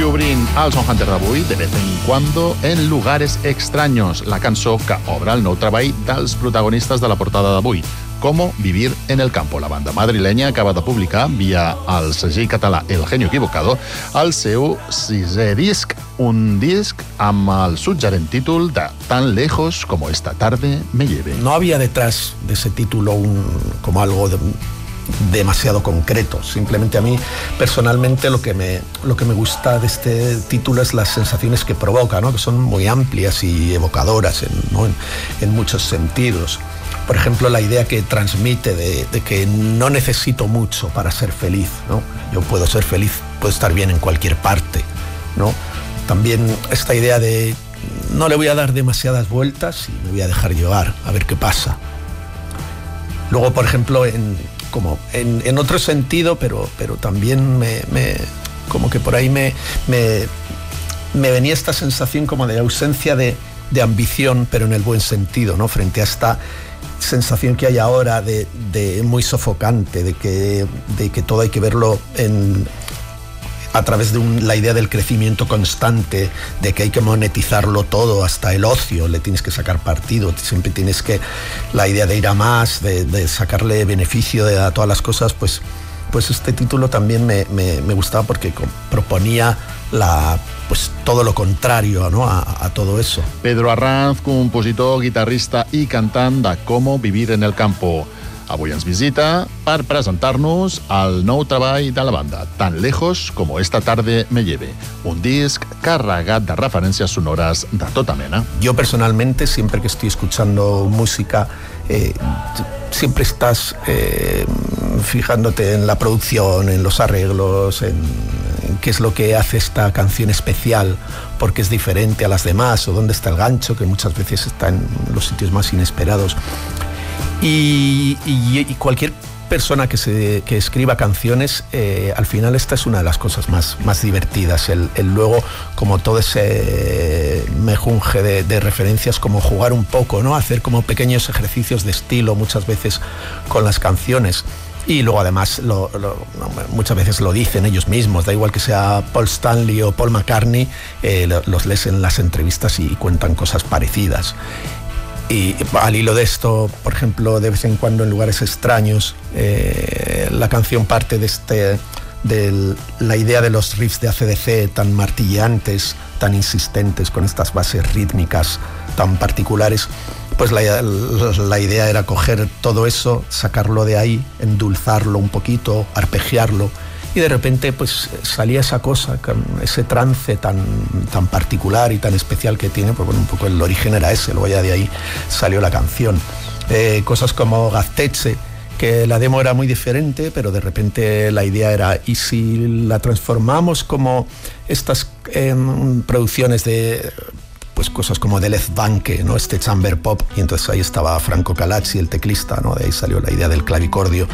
obrint el Son Hunter d'avui, de vez en cuando, en lugares extraños, la cançó que obre el nou treball dels protagonistes de la portada d'avui, Cómo vivir en el campo. La banda madrilenya acaba de publicar, via el segell català El Genio Equivocado, el seu sisè disc, un disc amb el suggerent títol de Tan lejos como esta tarde me lleve. No había detrás de ese título como algo demasiado concreto. Simplemente a mí, personalmente, lo que me gusta de este título es las sensaciones que provoca, ¿no? Que son muy amplias y evocadoras en muchos sentidos. Por ejemplo, la idea que transmite de que no necesito mucho para ser feliz, ¿no? Yo puedo ser feliz, puedo estar bien en cualquier parte, ¿no? También esta idea de no le voy a dar demasiadas vueltas y me voy a dejar llevar, a ver qué pasa. Luego, por ejemplo, en otro sentido, pero también como que por ahí me venía esta sensación como de ausencia de ambición, pero en el buen sentido, ¿no? Frente a esta sensación que hay ahora de muy sofocante, de que todo hay que verlo a través de la idea del crecimiento constante, de que hay que monetizarlo todo, hasta el ocio, le tienes que sacar partido, siempre tienes que, la idea de ir a más, de sacarle beneficio a todas las cosas, pues este título también me gustaba porque proponía pues todo lo contrario, ¿no? a todo eso. Pedro Arranz, compositor, guitarrista i cantant de Cómo vivir en el campo. Avui ens visita per presentar-nos el nou treball de la banda, Tan lejos como esta tarde me lleve, un disc carregat de referències sonores de tota mena. Yo personalmente, siempre que estoy escuchando música, siempre estás fijándote en la producción, en los arreglos, en qué es lo que hace esta canción especial, porque es diferente a las demás, o dónde está el gancho, que muchas veces está en los sitios más inesperados. Y cualquier persona que escriba canciones, al final esta es una de las cosas más divertidas, el luego, como todo ese mejunje de referencias, como jugar un poco, ¿no? Hacer como pequeños ejercicios de estilo muchas veces con las canciones. Y luego además muchas veces lo dicen ellos mismos, da igual que sea Paul Stanley o Paul McCartney, los lees en las entrevistas y cuentan cosas parecidas. Y al hilo de esto, por ejemplo, de vez en cuando en lugares extraños, la canción parte de la idea de los riffs de AC/DC tan martilleantes, tan insistentes, con estas bases rítmicas tan particulares. Pues la idea era coger todo eso, sacarlo de ahí, endulzarlo un poquito, arpegiarlo, y de repente pues salía esa cosa, ese trance tan particular y tan especial que tiene, pues bueno, un poco el origen era ese, luego ya de ahí salió la canción. Cosas como Gazteche, que la demo era muy diferente, pero de repente la idea era, ¿y si la transformamos como estas producciones de pues cosas como de Lez Banke, ¿no? Este chamber pop, y entonces ahí estaba Franco Calacci, el teclista, ¿no? De ahí salió la idea del clavicordio.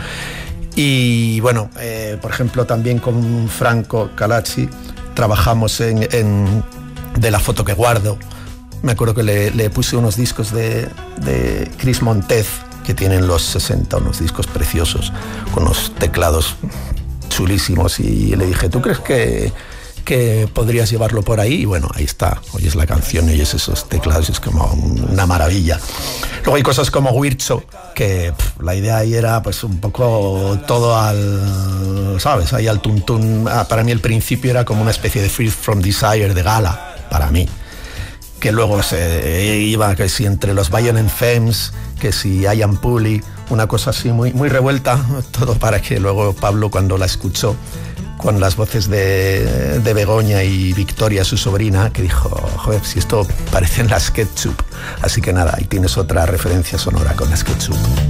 Y bueno, por ejemplo, también con Franco Calacci trabajamos en De la foto que guardo. Me acuerdo que le puse unos discos de Chris Montez, que tienen los 60, unos discos preciosos, con unos teclados chulísimos, y le dije, ¿tú crees que podrías llevarlo por ahí? Y bueno, ahí está, oyes la canción, oyes esos teclados, es como una maravilla. Luego hay cosas como Huircho, que la idea ahí era pues un poco todo ¿sabes? Ahí al tuntún. Para mí el principio era como una especie de Free From Desire de gala, para mí. Que luego se iba, que si entre los Violent Femmes, que si Ian Pulley, una cosa así muy, muy revuelta, todo para que luego Pablo, cuando la escuchó, con las voces de Begoña y Victoria, su sobrina, que dijo, joder, si esto parecen las Ketchup. Así que nada, ahí tienes otra referencia sonora con las Ketchup.